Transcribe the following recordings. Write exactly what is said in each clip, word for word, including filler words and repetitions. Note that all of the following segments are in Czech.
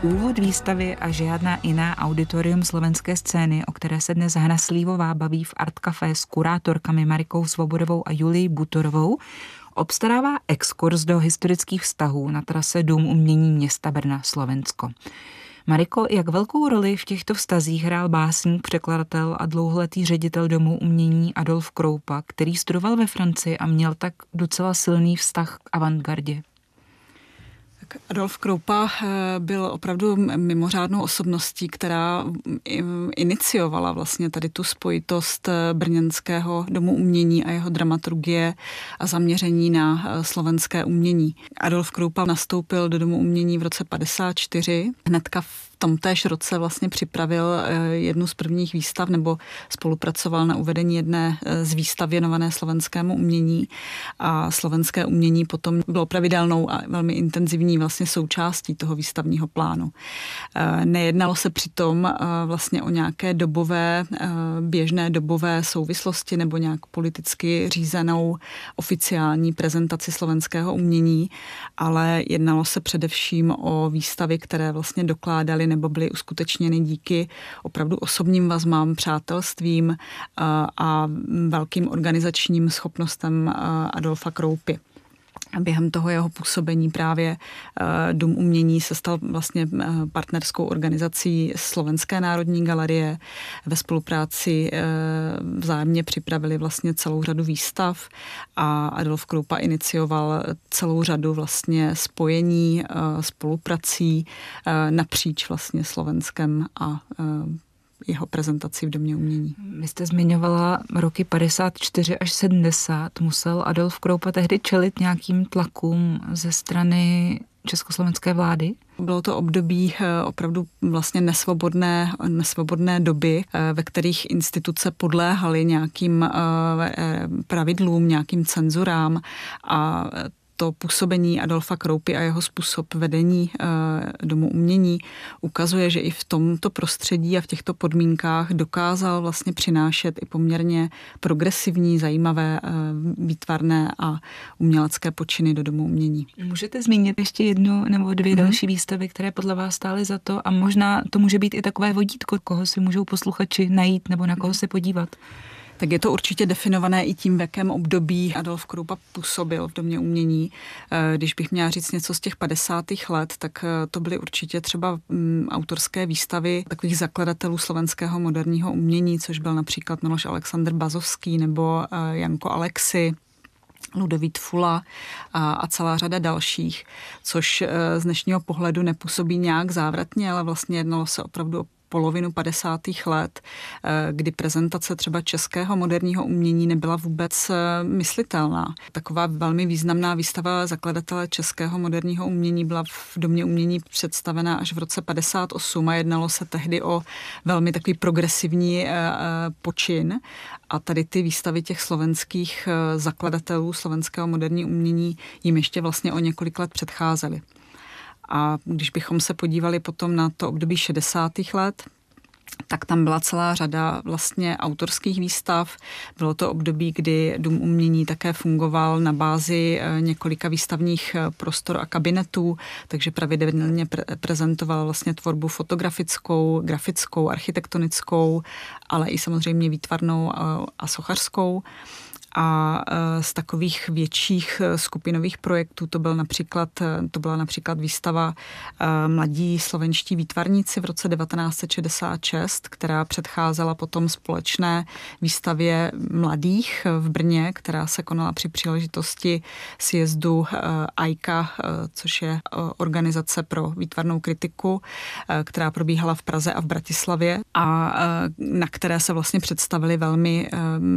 Úvod výstavy a žádná jiná auditorium slovenské scény, o které se dnes Hana Slívová baví v Art Café s kurátorkami Marikou Svobodovou a Julií Butorovou, obstarává exkurs do historických vztahů na trase Dům umění města Brna, Slovensko. Mariko, jak velkou roli v těchto vztazích hrál básník, překladatel a dlouholetý ředitel Domu umění Adolf Kroupa, který studoval ve Francii a měl tak docela silný vztah k avantgardě? Adolf Kroupa byl opravdu mimořádnou osobností, která iniciovala vlastně tady tu spojitost brněnského Domu umění a jeho dramaturgie a zaměření na slovenské umění. Adolf Kroupa nastoupil do Domu umění v roce padesát čtyři. Hnedka v tom též roce vlastně připravil jednu z prvních výstav nebo spolupracoval na uvedení jedné z výstav věnované slovenskému umění. A slovenské umění potom bylo pravidelnou a velmi intenzivní vlastně součástí toho výstavního plánu. Nejednalo se přitom vlastně o nějaké dobové, běžné dobové souvislosti nebo nějak politicky řízenou oficiální prezentaci slovenského umění, ale jednalo se především o výstavy, které vlastně dokládaly nebo byly uskutečněny díky opravdu osobním vazbám, přátelstvím a velkým organizačním schopnostem Adolfa Kroupy. Během toho jeho působení právě Dům umění se stal vlastně partnerskou organizací Slovenské národní galerie. Ve spolupráci vzájemně připravili vlastně celou řadu výstav a Adolf Kroupa inicioval celou řadu vlastně spojení, spoluprací napříč vlastně Slovenskem a jeho prezentaci v Domě umění. Vy jste zmiňovala roky padesát čtyři až sedmdesát. Musel Adolf Kroupa tehdy čelit nějakým tlakům ze strany československé vlády? Bylo to období opravdu vlastně nesvobodné, nesvobodné doby, ve kterých instituce podléhaly nějakým pravidlům, nějakým cenzurám a to působení Adolfa Kroupy a jeho způsob vedení e, Domu umění ukazuje, že i v tomto prostředí a v těchto podmínkách dokázal vlastně přinášet i poměrně progresivní, zajímavé, e, výtvarné a umělecké počiny do Domu umění. Můžete zmínit ještě jednu nebo dvě hmm. další výstavy, které podle vás stály za to a možná to může být i takové vodítko, koho si můžou posluchači najít nebo na koho se podívat? Tak je to určitě definované i tím, v jakém období Adolf Kroupa působil v Domě umění. Když bych měla říct něco z těch padesátých let, tak to byly určitě třeba autorské výstavy takových zakladatelů slovenského moderního umění, což byl například Miloš Alexander Bazovský nebo Janko Alexy, Ludovít Fula a, a celá řada dalších, což z dnešního pohledu nepůsobí nějak závratně, ale vlastně jednalo se opravdu o polovinu padesátých let, kdy prezentace třeba českého moderního umění nebyla vůbec myslitelná. Taková velmi významná výstava zakladatele českého moderního umění byla v Domě umění představena až v roce padesát osm a jednalo se tehdy o velmi takový progresivní počin. A tady ty výstavy těch slovenských zakladatelů slovenského moderního umění jim ještě vlastně o několik let předcházely. A když bychom se podívali potom na to období šedesátých let, tak tam byla celá řada vlastně autorských výstav. Bylo to období, kdy Dům umění také fungoval na bázi několika výstavních prostor a kabinetů, takže pravidelně pre- prezentoval vlastně tvorbu fotografickou, grafickou, architektonickou, ale i samozřejmě výtvarnou a, a sochařskou. A z takových větších skupinových projektů to, byl například, to byla například výstava Mladí slovenští výtvarníci v roce devatenáct set šedesát šest, která předcházela potom společné výstavě mladých v Brně, která se konala při příležitosti sjezdu A I K A, což je organizace pro výtvarnou kritiku, která probíhala v Praze a v Bratislavě a na které se vlastně představily velmi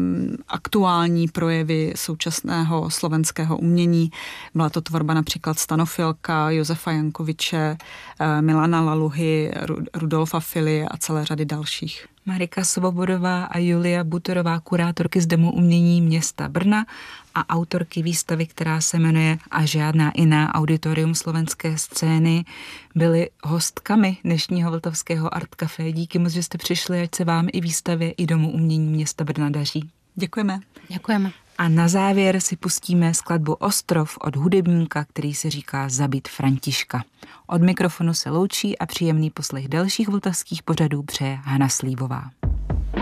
aktuální projevy současného slovenského umění. Byla to tvorba například Stanofilka, Josefa Jankoviče, Milana Laluhy, Rudolfa Fily a celé řady dalších. Marika Svobodová a Julia Butorová, kurátorky z Domu umění města Brna a autorky výstavy, která se jmenuje A žádná jiná auditorium slovenské scény, byly hostkami dnešního vltavského Art Café. Díky moc, že jste přišli, ať se vám i výstavě, i Domu umění města Brna daří. Děkujeme. Děkujeme. A na závěr si pustíme skladbu Ostrov od hudebníka, který se říká Zabit Františka. Od mikrofonu se loučí a příjemný poslech dalších vltavských pořadů přeje Hana Slívová.